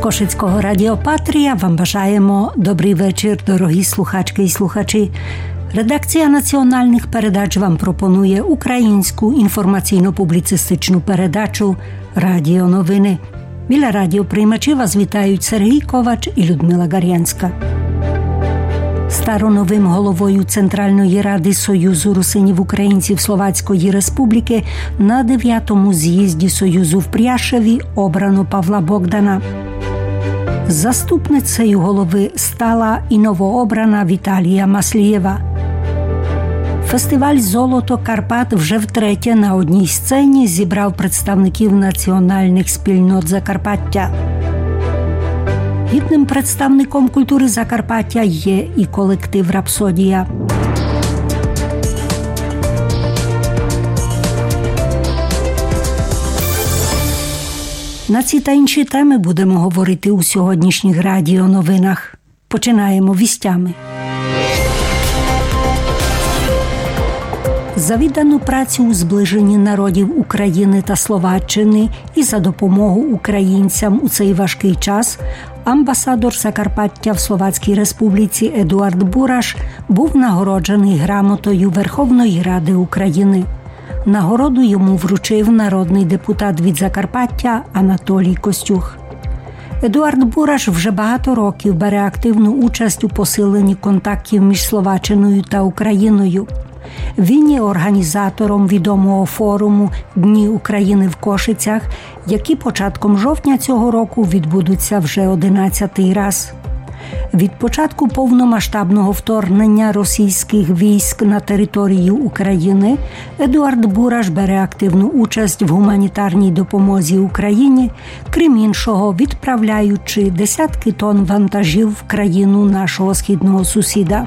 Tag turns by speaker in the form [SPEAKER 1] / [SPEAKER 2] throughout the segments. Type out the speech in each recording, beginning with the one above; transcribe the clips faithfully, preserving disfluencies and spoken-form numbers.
[SPEAKER 1] Кошицького радіо Патрія вам бажаємо добрий вечір, дорогі слухачки і слухачі. Редакція національних передач вам пропонує українську інформаційно-публіцистичну передачу «Радіо новини». Біля радіоприймачів вас вітають Сергій Ковач і Людмила Гар'янська. Староновим головою Центральної ради Союзу русинів українців Словацької Республіки на дев'ятому з'їзді Союзу в Пряшеві обрано Павла Богдана. Заступницею голови стала і новообрана Віталія Маслієва. Фестиваль «Золото Карпат» вже втретє на одній сцені зібрав представників національних спільнот Закарпаття. Гідним представником культури Закарпаття є і колектив «Рапсодія». На ці та інші теми будемо говорити у сьогоднішніх радіоновинах. Починаємо вістями. За віддану працю у зближенні народів України та Словаччини і за допомогу українцям у цей важкий час амбасадор Закарпаття в Словацькій Республіці Едуард Бураш був нагороджений грамотою Верховної Ради України. Нагороду йому вручив народний депутат від Закарпаття Анатолій Костюх. Едуард Бураш вже багато років бере активну участь у посиленні контактів між Словаччиною та Україною. Він є організатором відомого форуму «Дні України в Кошицях», які початком жовтня цього року відбудуться вже одинадцятий раз. Від початку повномасштабного вторгнення російських військ на територію України Едуард Бураш бере активну участь в гуманітарній допомозі Україні, крім іншого відправляючи десятки тонн вантажів в країну нашого східного сусіда.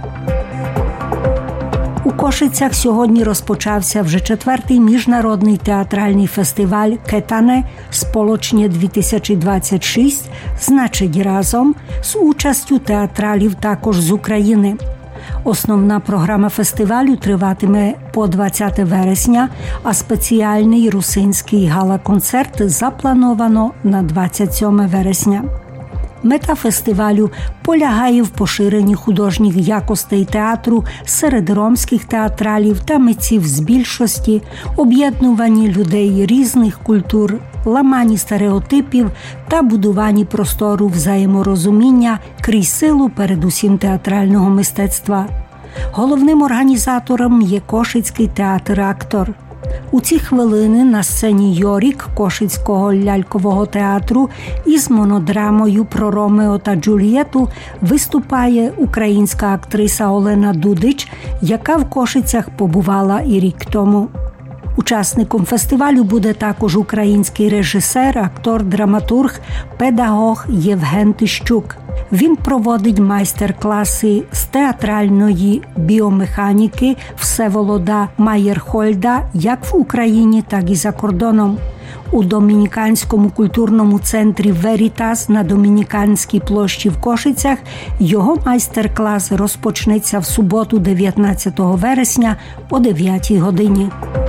[SPEAKER 1] У Кошицях сьогодні розпочався вже четвертий міжнародний театральний фестиваль «Кетане. Сполочне дві тисячі двадцять шість», значить разом, з участю театралів також з України. Основна програма фестивалю триватиме по двадцяте вересня, а спеціальний русинський гала-концерт заплановано на двадцять сьоме вересня. Мета фестивалю полягає в поширенні художніх якостей театру серед ромських театралів та митців з більшості, об'єднуванні людей різних культур, ламанні стереотипів та будуванні простору взаєморозуміння крізь силу передусім театрального мистецтва. Головним організатором є Кошицький театр-актор. У ці хвилини на сцені Йорік Кошицького лялькового театру із монодрамою про Ромео та Джульєту виступає українська актриса Олена Дудич, яка в Кошицях побувала і рік тому. Учасником фестивалю буде також український режисер, актор, драматург, педагог Євген Тищук. Він проводить майстер-класи з театральної біомеханіки Всеволода Майєрхольда як в Україні, так і за кордоном. У Домініканському культурному центрі «Верітас» на Домініканській площі в Кошицях його майстер-клас розпочнеться в суботу дев'ятнадцятого вересня о дев'ятій годині.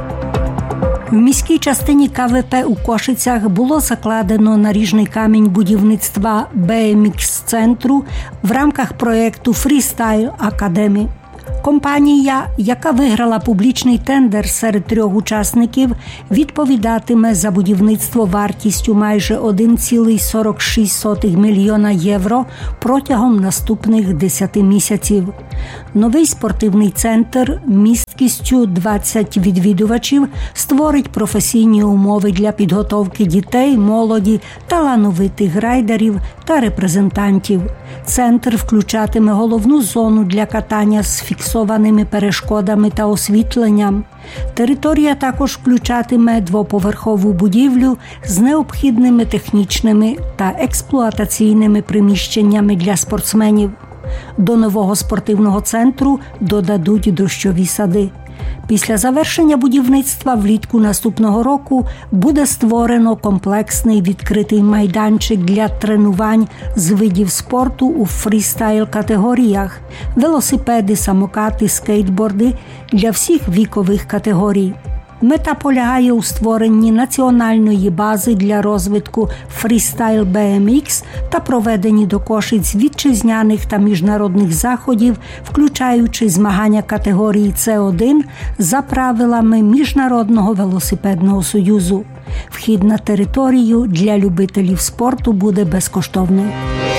[SPEAKER 1] В міській частині ка ве пе у Кошицях було закладено наріжний камінь будівництва бе ем ікс-центру в рамках проєкту «Фрістайл Академі». Компанія, яка виграла публічний тендер серед трьох учасників, відповідатиме за будівництво вартістю майже один цілих сорок шість сотих мільйона євро протягом наступних десяти місяців. Новий спортивний центр місткістю двадцять відвідувачів створить професійні умови для підготовки дітей, молоді, талановитих райдерів та репрезентантів. Центр включатиме головну зону для катання з фіксованими перешкодами та освітленням. Територія також включатиме двоповерхову будівлю з необхідними технічними та експлуатаційними приміщеннями для спортсменів. До нового спортивного центру додадуть дощові сади. Після завершення будівництва влітку наступного року буде створено комплексний відкритий майданчик для тренувань з видів спорту у фрістайл-категоріях – велосипеди, самокати, скейтборди для всіх вікових категорій. Мета полягає у створенні національної бази для розвитку фрістайл бі ем ікс та проведенні до Кошиць вітчизняних та міжнародних заходів, включаючи змагання категорії С один за правилами Міжнародного велосипедного союзу. Вхід на територію для любителів спорту буде безкоштовним.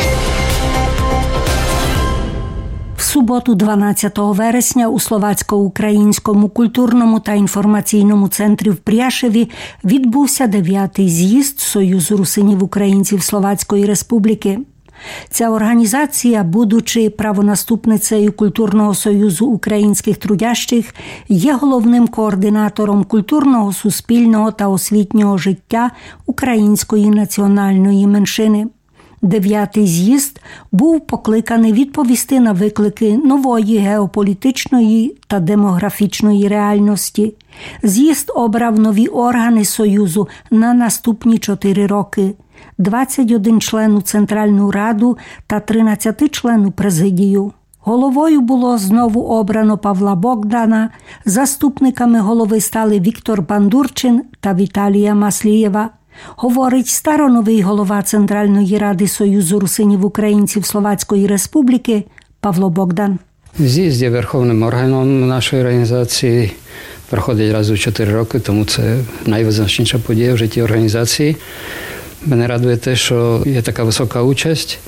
[SPEAKER 1] В суботу, дванадцятого вересня, у Словацько-Українському культурному та інформаційному центрі в Пряшеві відбувся дев'ятий з'їзд Союзу русинів українців Словацької Республіки. Ця організація, будучи правонаступницею Культурного союзу українських трудящих, є головним координатором культурного, суспільного та освітнього життя української національної меншини. Дев'ятий з'їзд був покликаний відповісти на виклики нової геополітичної та демографічної реальності. З'їзд обрав нові органи Союзу на наступні чотири роки – двадцять один член у Центральну Раду та тринадцять член у Президію. Головою було знову обрано Павла Богдана, заступниками голови стали Віктор Бандурчин та Віталія Маслієва. Говорить староновий голова Центральної Ради Союзу русинів українців Словацької Республіки Павло Богдан.
[SPEAKER 2] З'їзд є верховним органом нашої організації. Проходить раз у чотири роки, тому це найвизначніша подія в житті організації. Мене радує те, що є така висока участь.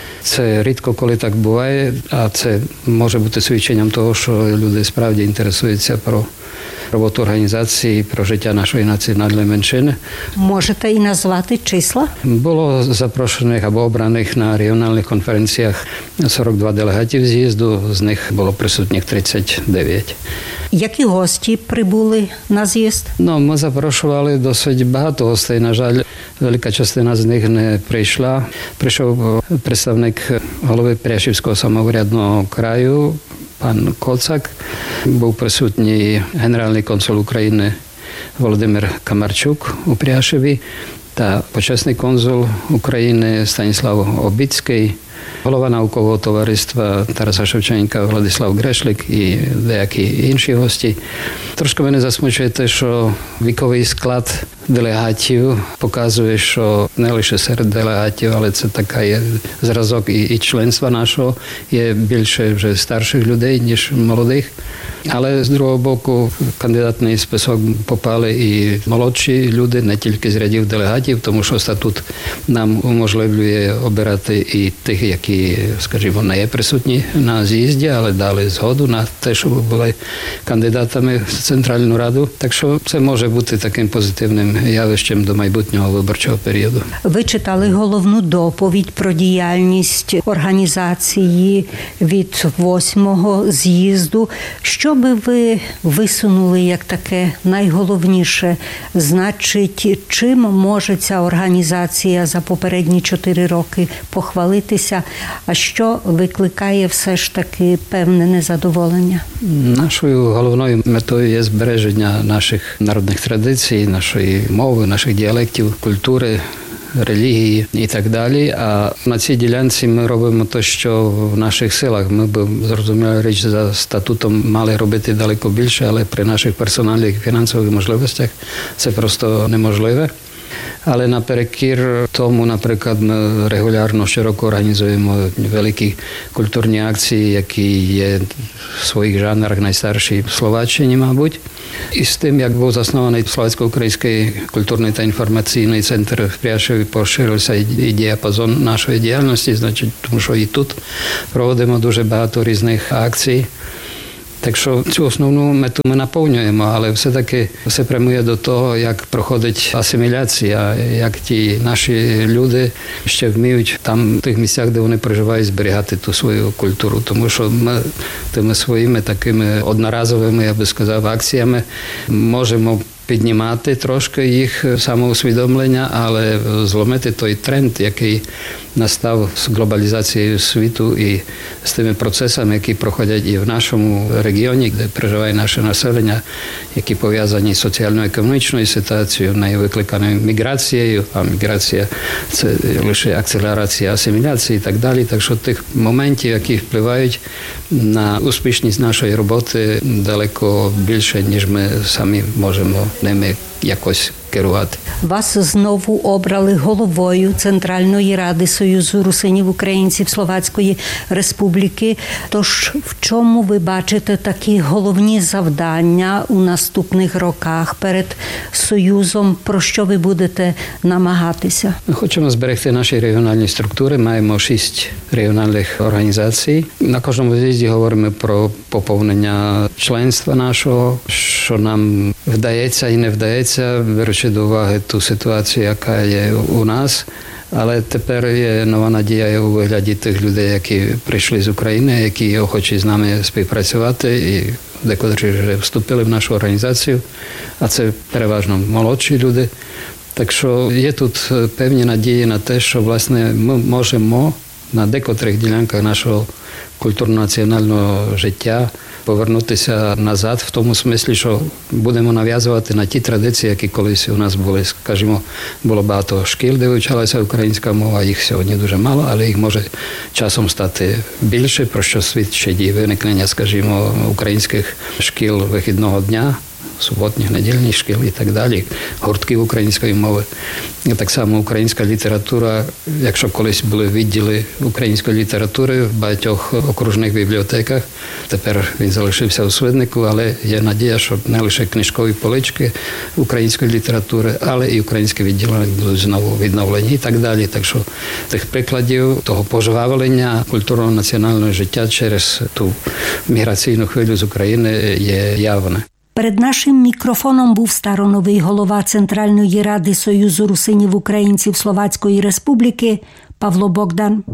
[SPEAKER 2] Це рідко коли так буває, а це може бути свідченням того, що люди справді інтересуються про роботу організації, про життя нашої національної меншини.
[SPEAKER 1] Можете і назвати числа?
[SPEAKER 2] Було запрошених або обраних на регіональних конференціях сорок два делегатів з'їзду, з них було присутніх тридцять дев'ять.
[SPEAKER 1] Які гості прибули на з'їзд?
[SPEAKER 2] Ну, ми запрошували досить багато гостей. На жаль, велика частина з них не прийшла. Прийшов представник голови Пряшівського самоврядного краю, пан Коцак. Був присутній генеральний консул України Володимир Камарчук у Пряшеві та почесний консул України Станіслав Обіцький, голова наукового товариства Тараса Шевченка Владислав Грешлик і деякі інші гості. Трошки мене засмучує те, що віковий склад делегатів показує, що не лише серед делегатів, але це така є зразок і, і членства нашого. Є більше вже старших людей, ніж молодих. Але з другого боку, в кандидатний список попали і молодші люди, не тільки з рядів делегатів, тому що статут нам уможливлює обирати і тих, які, скажімо, не є присутні на з'їзді, але дали згоду на те, щоб були кандидатами в Центральну Раду. Так що це може бути таким позитивним явищем до майбутнього виборчого періоду.
[SPEAKER 1] Ви читали головну доповідь про діяльність організації від восьмого з'їзду. Що би ви висунули як таке найголовніше? Значить, чим може ця організація за попередні чотири роки похвалитися, а що викликає все ж таки певне незадоволення?
[SPEAKER 2] Нашою головною метою є збереження наших народних традицій, нашої мови, наших діалектів, культури, релігії і так далі. А на цій ділянці ми робимо те, що в наших силах. Ми б, зрозуміло, річ за статутом мали робити далеко більше, але при наших персональних і фінансових можливостях це просто неможливе. Але наперекір тому, наприклад, ми регулярно щороку організуємо великі культурні акції, які є в своїх жанрах найстарші в Словаччині, мабуть. І з тим, як був заснований Словацько-Український культурний та інформаційний центр в Пряшеві, поширився і діапазон нашої діяльності, значить, тому що і тут проводимо дуже багато різних акцій. Так що цю основну мету ми наповнюємо, але все-таки все прямує до того, як проходить асиміляція, як ті наші люди ще вміють там, в тих місцях, де вони проживають, зберігати ту свою культуру. Тому що ми тими своїми такими одноразовими, я би сказав, акціями можемо піднімати трошки їх самоусвідомлення, але зломити той тренд, який настав з глобалізацією світу і з тими процесами, які проходять і в нашому регіоні, де проживає наше населення, які пов'язані з соціально-економічною ситуацією, нею викликаною міграцією, а міграція – це лише акселерація асиміляції і так далі. Так що тих моментів, які впливають на успішність нашої роботи, далеко більше, ніж ми самі можемо ними якось керувати.
[SPEAKER 1] Вас знову обрали головою Центральної ради Союзу русинів українців Словацької Республіки. Тож в чому ви бачите такі головні завдання у наступних роках перед Союзом? Про що ви будете намагатися?
[SPEAKER 2] Ми хочемо зберегти наші регіональні структури. Маємо шість регіональних організацій. На кожному з'їзді говоримо про поповнення членства нашого, що нам вдається і не вдається, беручи до уваги ту ситуацію, яка є у нас. Але тепер є нова надія у вигляді тих людей, які прийшли з України, які охочі з нами співпрацювати і декотрі вже вступили в нашу організацію, а це переважно молодші люди. Так що є тут певні надії на те, що власне ми можемо на декотрих ділянках нашого культурно-національного життя повернутися назад в тому смислі, що будемо нав'язувати на ті традиції, які колись у нас були. Скажімо, було багато шкіл, де вивчалася українська мова, їх сьогодні дуже мало, але їх може часом стати більше, про що свідчить і виникнення, скажімо, українських шкіл вихідного дня, суботніх, недільних шкіл і так далі, гуртків української мови. І так само українська література, якщо колись були відділи української літератури в багатьох окружних бібліотеках, тепер він залишився у Свиднику, але є надія, що не лише книжкові полички української літератури, але і українські відділення будуть знову відновлені і так далі. Так що тих прикладів того пожвавлення культурного національного життя через ту міграційну хвилю з України є явне.
[SPEAKER 1] Перед нашим мікрофоном був староновий голова Центральної ради Союзу русинів українців Словацької Республіки Павло Богдан.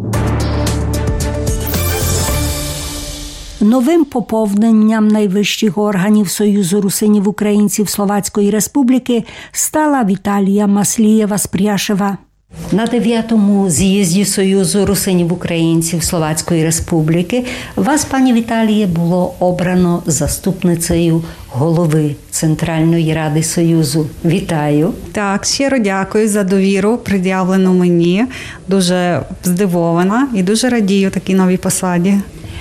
[SPEAKER 1] Новим поповненням найвищих органів Союзу русинів українців Словацької Республіки стала Віталія Маслієва з Пряшева. На дев'ятому з'їзді Союзу русинів українців Словацької Республіки вас, пані Віталіє, було обрано заступницею голови Центральної ради Союзу. Вітаю.
[SPEAKER 3] Так, щиро дякую за довіру, пред'явлену мені. Дуже здивована і дуже радію такій новій посаді.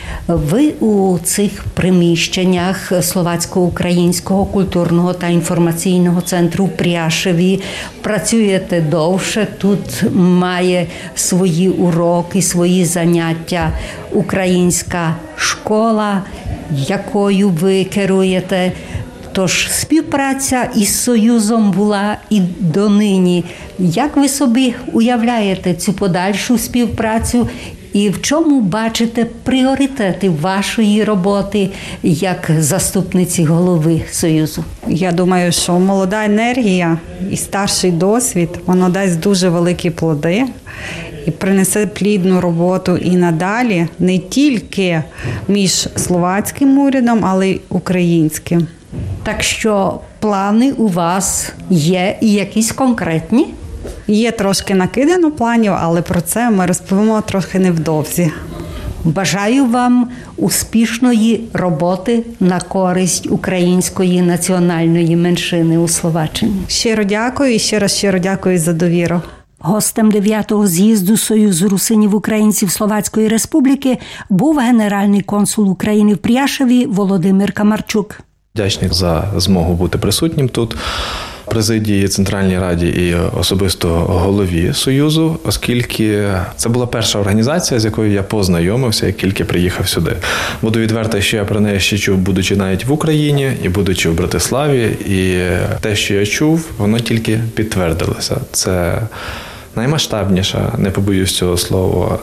[SPEAKER 1] Ви у цих приміщеннях Словацько-Українського культурного та інформаційного центру в Пряшеві працюєте довше. Тут має свої уроки, свої заняття українська школа, якою ви керуєте. Тож співпраця із Союзом була і донині. Як ви собі уявляєте цю подальшу співпрацю? І в чому бачите пріоритети вашої роботи як заступниці голови Союзу?
[SPEAKER 3] Я думаю, що молода енергія і старший досвід, воно дасть дуже великі плоди і принесе плідну роботу і надалі не тільки між словацьким урядом, але й українським.
[SPEAKER 1] Так що плани у вас є і якісь конкретні?
[SPEAKER 3] Є трошки накидано планів, але про це ми розповімо трохи невдовзі.
[SPEAKER 1] Бажаю вам успішної роботи на користь української національної меншини у Словаччині.
[SPEAKER 3] Щиро дякую і ще раз щиро дякую за довіру.
[SPEAKER 1] Гостем дев'ятого з'їзду Союзу русинів українців Словацької Республіки був генеральний консул України в Пряшеві Володимир Камарчук.
[SPEAKER 4] Вдячний за змогу бути присутнім тут. Президії, Центральній Раді і особисто голові Союзу, оскільки це була перша організація, з якою я познайомився, як тільки приїхав сюди. Буду відвертий, що я про неї ще чув, будучи навіть в Україні і будучи в Братиславі, і те, що я чув, воно тільки підтвердилося. Це наймасштабніша, не побоюсь цього слова,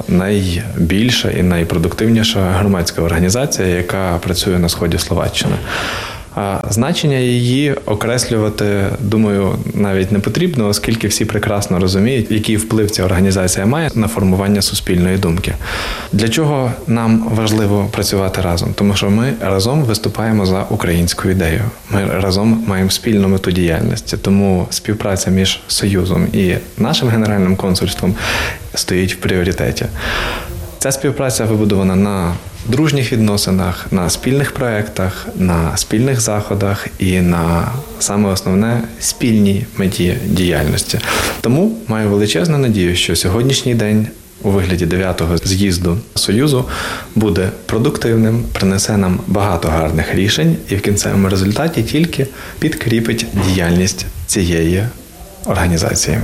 [SPEAKER 4] найбільша і найпродуктивніша громадська організація, яка працює на сході Словаччини. Значення її окреслювати, думаю, навіть не потрібно, оскільки всі прекрасно розуміють, який вплив ця організація має на формування суспільної думки. Для чого нам важливо працювати разом? Тому що ми разом виступаємо за українську ідею. Ми разом маємо спільну мету діяльності. Тому співпраця між Союзом і нашим генеральним консульством стоїть в пріоритеті. Ця співпраця вибудована на дружніх відносинах, на спільних проєктах, на спільних заходах і на, саме основне, спільній меті діяльності. Тому маю величезну надію, що сьогоднішній день у вигляді дев'ятого з'їзду Союзу буде продуктивним, принесе нам багато гарних рішень і в кінцевому результаті тільки підкріпить діяльність цієї організації.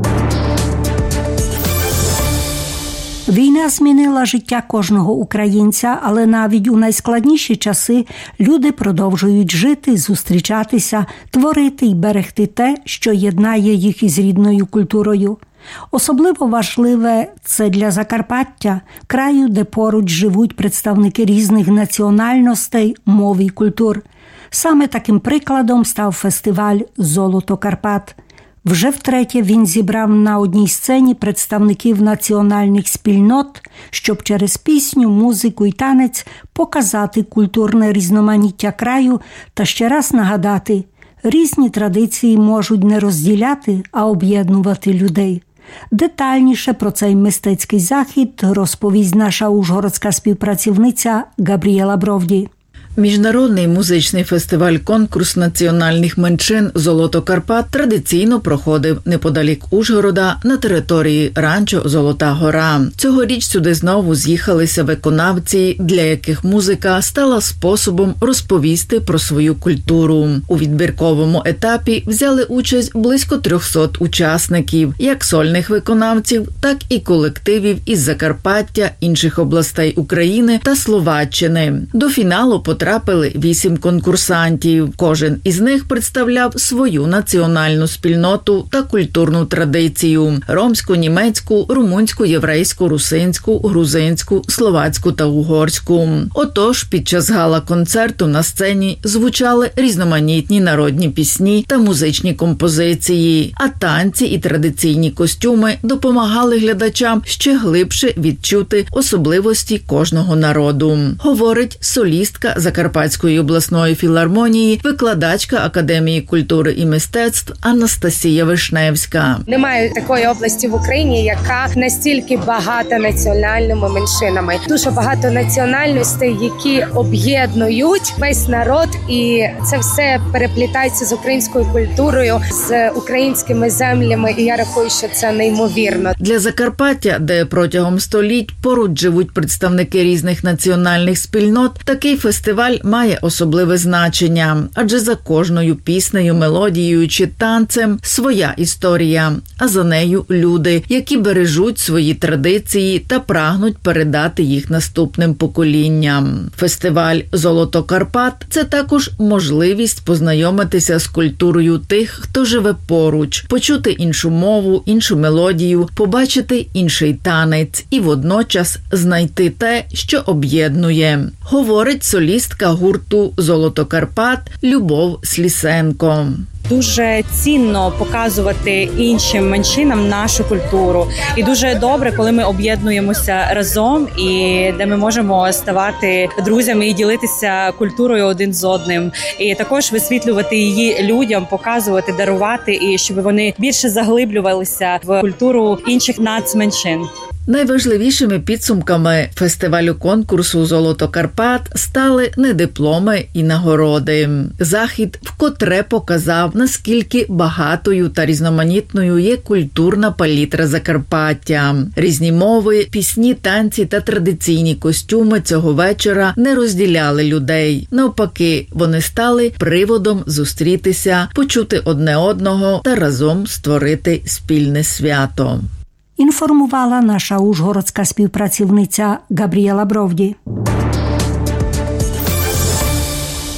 [SPEAKER 1] Війна змінила життя кожного українця, але навіть у найскладніші часи люди продовжують жити, зустрічатися, творити і берегти те, що єднає їх із рідною культурою. Особливо важливе це для Закарпаття, краю, де поруч живуть представники різних національностей, мов і культур. Саме таким прикладом став фестиваль «Золото Карпат». Вже втретє він зібрав на одній сцені представників національних спільнот, щоб через пісню, музику і танець показати культурне різноманіття краю та ще раз нагадати, різні традиції можуть не розділяти, а об'єднувати людей. Детальніше про цей мистецький захід розповість наша ужгородська співпрацівниця Габріела Бровді.
[SPEAKER 5] Міжнародний музичний фестиваль-конкурс національних меншин «Золото Карпат» традиційно проходив неподалік Ужгорода на території ранчо «Золота гора». Цьогоріч сюди знову з'їхалися виконавці, для яких музика стала способом розповісти про свою культуру. У відбірковому етапі взяли участь близько трьохсот учасників, як сольних виконавців, так і колективів із Закарпаття, інших областей України та Словаччини. До фіналу потрапили Трапили вісім конкурсантів. Кожен із них представляв свою національну спільноту та культурну традицію – ромську, німецьку, румунську, єврейську, русинську, грузинську, словацьку та угорську. Отож, під час гала-концерту на сцені звучали різноманітні народні пісні та музичні композиції, а танці і традиційні костюми допомагали глядачам ще глибше відчути особливості кожного народу, говорить солістка Закарпатської обласної філармонії, викладачка Академії культури і мистецтв Анастасія Вишневська.
[SPEAKER 6] Немає такої області в Україні, яка настільки багата національними меншинами. Дуже багато національностей, які об'єднують весь народ, і це все переплітається з українською культурою, з українськими землями, і я рахую, що це неймовірно.
[SPEAKER 5] Для Закарпаття, де протягом століть поруч живуть представники різних національних спільнот, такий фестиваль має особливе значення, адже за кожною піснею, мелодією чи танцем своя історія, а за нею люди, які бережуть свої традиції та прагнуть передати їх наступним поколінням. Фестиваль «Золото Карпат» – це також можливість познайомитися з культурою тих, хто живе поруч, почути іншу мову, іншу мелодію, побачити інший танець і водночас знайти те, що об'єднує, говорить солістка гурту «Золото Карпат» Любов Слісенко.
[SPEAKER 7] Дуже цінно показувати іншим меншинам нашу культуру. І дуже добре, коли ми об'єднуємося разом і де ми можемо ставати друзями і ділитися культурою один з одним. І також висвітлювати її людям, показувати, дарувати, і щоб вони більше заглиблювалися в культуру інших нацменшин.
[SPEAKER 5] Найважливішими підсумками фестивалю-конкурсу «Золото Карпат» стали не дипломи і нагороди. Захід вкотре показав, наскільки багатою та різноманітною є культурна палітра Закарпаття. Різні мови, пісні, танці та традиційні костюми цього вечора не розділяли людей. Навпаки, вони стали приводом зустрітися, почути одне одного та разом створити спільне свято.
[SPEAKER 1] Інформувала наша ужгородська співпрацівниця Габріела Бровді.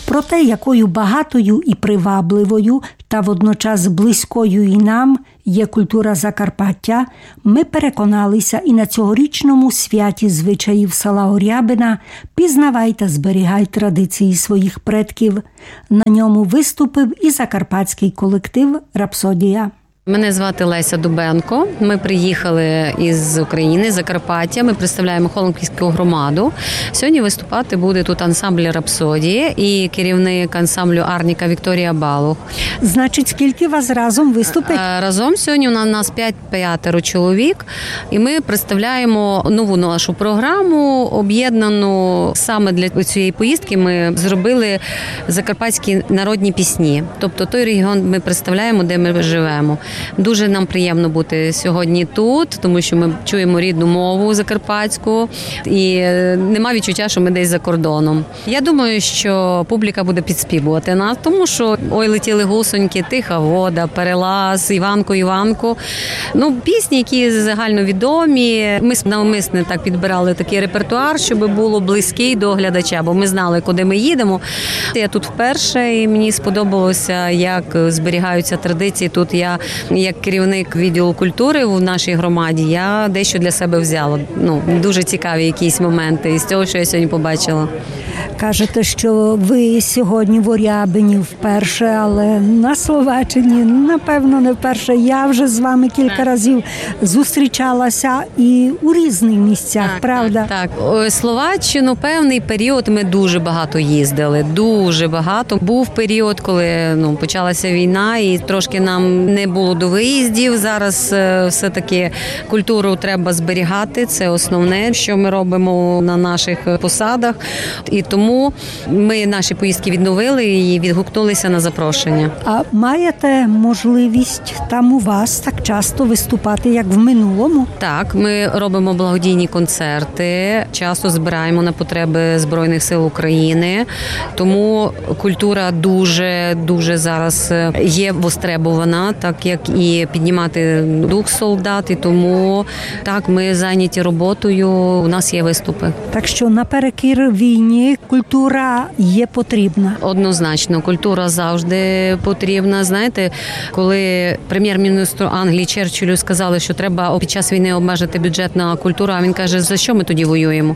[SPEAKER 1] Про те, якою багатою і привабливою та водночас близькою і нам є культура Закарпаття, ми переконалися і на цьогорічному святі звичаїв села Орябина «Пізнавай та зберігай традиції своїх предків». На ньому виступив і закарпатський колектив «Рапсодія».
[SPEAKER 8] Мене звати Леся Дубенко. Ми приїхали із України, з Закарпаття. Ми представляємо Холмську громаду. Сьогодні виступати буде тут ансамбль «Рапсодії» і керівник ансамблю «Арніка» Вікторія Балух.
[SPEAKER 1] Значить, скільки вас разом виступить?
[SPEAKER 8] Разом сьогодні у нас п'ять-п'ятеро чоловік. І ми представляємо нову нашу програму, об'єднану саме для цієї поїздки. Ми зробили закарпатські народні пісні. Тобто той регіон ми представляємо, де ми живемо. Дуже нам приємно бути сьогодні тут, тому що ми чуємо рідну мову закарпатську і нема відчуття, що ми десь за кордоном. Я думаю, що публіка буде підспівувати нас, тому що «Ой, летіли гусоньки», «Тиха вода», «Перелаз», «Іванко, Іванко». Ну, пісні, які загальновідомі. Ми навмисне так підбирали такий репертуар, щоб було близький до глядача, бо ми знали, куди ми їдемо. Я тут вперше, і мені сподобалося, як зберігаються традиції. Тут я як керівник відділу культури в нашій громаді, я дещо для себе взяла. Ну, дуже цікаві якісь моменти із цього, що я сьогодні побачила.
[SPEAKER 1] Кажете, що ви сьогодні в Орябині вперше, але на Словаччині, напевно, не вперше. Я вже з вами кілька так. разів зустрічалася і у різних місцях, так, правда?
[SPEAKER 8] Так, так. Словаччину певний період ми дуже багато їздили, дуже багато. Був період, коли ну, почалася війна і трошки нам не було до виїздів. Зараз все-таки культуру треба зберігати, це основне, що ми робимо на наших посадах. І тому ми наші поїздки відновили і відгукнулися на запрошення.
[SPEAKER 1] А маєте можливість там у вас так часто виступати, як в минулому?
[SPEAKER 8] Так, ми робимо благодійні концерти, часто збираємо на потреби Збройних сил України, тому культура дуже, дуже зараз є востребована, так як і піднімати дух солдат, і тому так, ми зайняті роботою, у нас є виступи.
[SPEAKER 1] Так що наперекір війні культура є потрібна?
[SPEAKER 8] Однозначно, культура завжди потрібна. Знаєте, коли прем'єр-міністру Англії Черчиллю сказали, що треба під час війни обмежити бюджет на культуру, а він каже, за що ми тоді воюємо?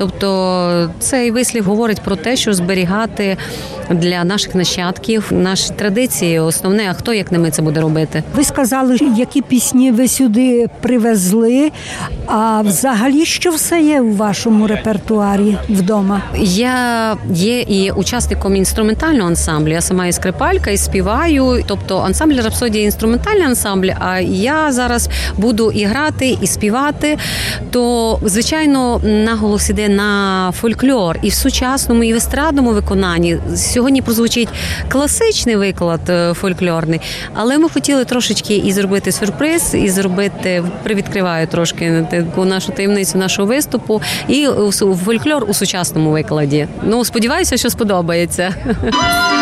[SPEAKER 8] Тобто цей вислів говорить про те, що зберігати для наших нащадків наші традиції основне, а хто як не ми це буде робити.
[SPEAKER 1] Ви сказали, які пісні ви сюди привезли, а взагалі що все є у вашому репертуарі вдома?
[SPEAKER 8] Я є і учасником інструментального ансамблю, я сама і скрипалька, і співаю, тобто ансамбль «Рапсодія» – інструментальний ансамбль, а я зараз буду і грати, і співати, то, звичайно, наголос іде на фольклор і в сучасному, і в естрадному виконанні. Сьогодні прозвучить класичний виклад фольклорний, але ми хотіли трошечки і зробити сюрприз, і зробити, привідкриваю трошки таку нашу таємницю нашого виступу, і фольклор у сучасному викладі. Ну, сподіваюся, що сподобається.